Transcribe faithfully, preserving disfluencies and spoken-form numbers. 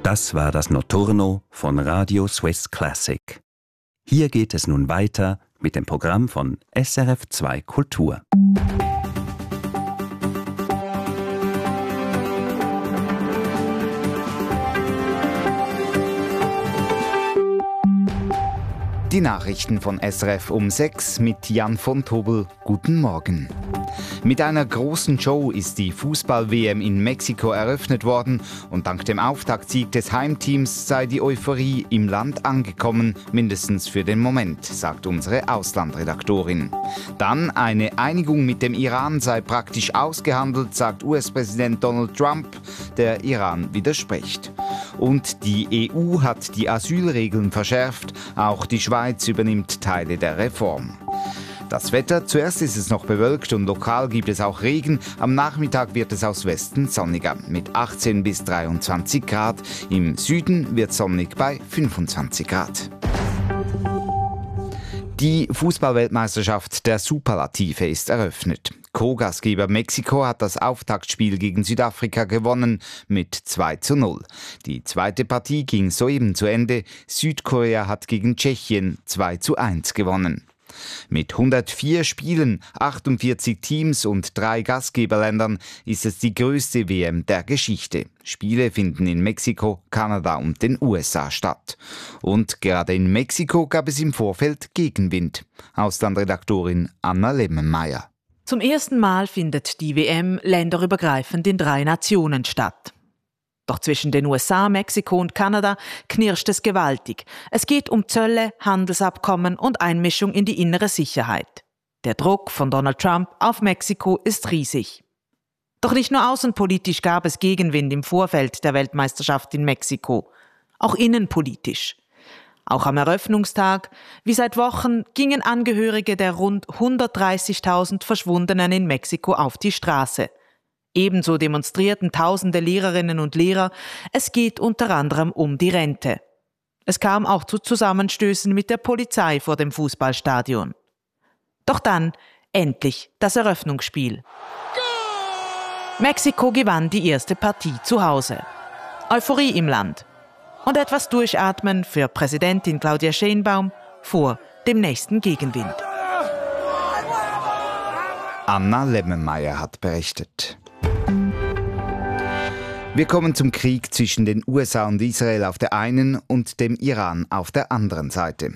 Das war das Notturno von Radio Swiss Classic. Hier geht es nun weiter mit dem Programm von S R F zwei Kultur. Die Nachrichten von S R F um sechs mit Jan von Tobel. Guten Morgen. Mit einer großen Show ist die Fußball-W M in Mexiko eröffnet worden und dank dem Auftaktsieg des Heimteams sei die Euphorie im Land angekommen, mindestens für den Moment, sagt unsere Auslandredaktorin. Dann eine Einigung mit dem Iran sei praktisch ausgehandelt, sagt U S-Präsident Donald Trump, der Iran widerspricht. Und die E U hat die Asylregeln verschärft, auch die Schweiz übernimmt Teile der Reform. Das Wetter, zuerst ist es noch bewölkt und lokal gibt es auch Regen. Am Nachmittag wird es aus Westen sonniger mit achtzehn bis dreiundzwanzig Grad. Im Süden wird sonnig bei fünfundzwanzig Grad. Die Fußballweltmeisterschaft der Superlative ist eröffnet. Co-Gastgeber Mexiko hat das Auftaktspiel gegen Südafrika gewonnen mit zwei zu null. Die zweite Partie ging soeben zu Ende. Südkorea hat gegen Tschechien zwei zu eins gewonnen. Mit hundertvier Spielen, achtundvierzig Teams und drei Gastgeberländern ist es die größte W M der Geschichte. Spiele finden in Mexiko, Kanada und den U S A statt. Und gerade in Mexiko gab es im Vorfeld Gegenwind. Auslandredaktorin Anna Lemmenmeier. Zum ersten Mal findet die W M länderübergreifend in drei Nationen statt. Doch zwischen den U S A, Mexiko und Kanada knirscht es gewaltig. Es geht um Zölle, Handelsabkommen und Einmischung in die innere Sicherheit. Der Druck von Donald Trump auf Mexiko ist riesig. Doch nicht nur außenpolitisch gab es Gegenwind im Vorfeld der Weltmeisterschaft in Mexiko, auch innenpolitisch. Auch am Eröffnungstag, wie seit Wochen, gingen Angehörige der rund hundertdreißigtausend Verschwundenen in Mexiko auf die Straße. Ebenso demonstrierten tausende Lehrerinnen und Lehrer. Es geht unter anderem um die Rente. Es kam auch zu Zusammenstößen mit der Polizei vor dem Fußballstadion. Doch dann endlich das Eröffnungsspiel. Mexiko gewann die erste Partie zu Hause. Euphorie im Land. Und etwas Durchatmen für Präsidentin Claudia Sheinbaum vor dem nächsten Gegenwind. Anna Lemmenmeier hat berichtet. Wir kommen zum Krieg zwischen den U S A und Israel auf der einen und dem Iran auf der anderen Seite.